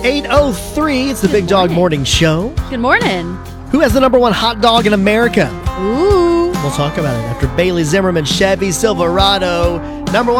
8:03. It's the Big Dog Morning Show. Good morning. Who has the number one hot dog in America? Ooh. We'll talk about it after Bailey Zimmerman Chevy Silverado. Number one